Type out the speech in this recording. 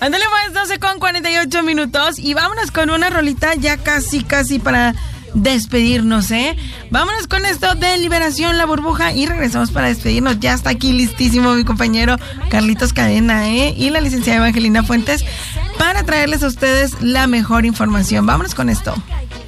Ándale pues, 12:48 y vámonos con una rolita ya casi para despedirnos, Vámonos con esto de Liberación La Burbuja y regresamos para despedirnos. Ya está aquí listísimo mi compañero Carlitos Cadena, y la licenciada Evangelina Fuentes para traerles a ustedes la mejor información. Vámonos con esto.